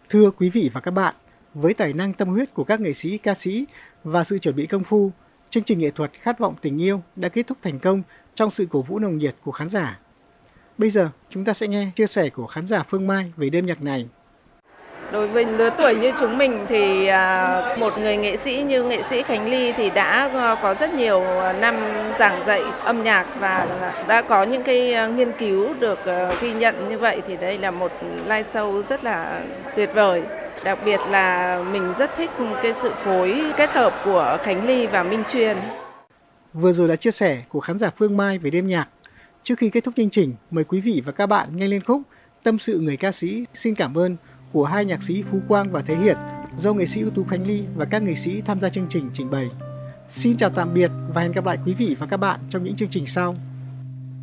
Thưa quý vị và các bạn, với tài năng tâm huyết của các nghệ sĩ, ca sĩ và sự chuẩn bị công phu, chương trình nghệ thuật Khát vọng tình yêu đã kết thúc thành công trong sự cổ vũ nồng nhiệt của khán giả. Bây giờ, chúng ta sẽ nghe chia sẻ của khán giả Phương Mai về đêm nhạc này. Đối với lứa tuổi như chúng mình thì một người nghệ sĩ như nghệ sĩ Khánh Ly thì đã có rất nhiều năm giảng dạy âm nhạc và đã có những cái nghiên cứu được ghi nhận như vậy, thì đây là một live show rất là tuyệt vời. Đặc biệt là mình rất thích cái sự phối kết hợp của Khánh Ly và Minh Truyền. Vừa rồi là chia sẻ của khán giả Phương Mai về đêm nhạc. Trước khi kết thúc chương trình, mời quý vị và các bạn nghe lên khúc Tâm sự người ca sĩ xin cảm ơn của hai nhạc sĩ Phú Quang và Thế Hiển do nghệ sĩ ưu tú Khánh Ly và các nghệ sĩ tham gia chương trình trình bày. Xin chào tạm biệt và hẹn gặp lại quý vị và các bạn trong những chương trình sau.